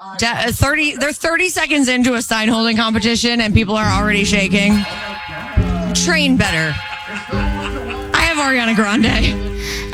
They're 30 seconds into a sign holding competition and people are already shaking. Train better. I have Ariana Grande.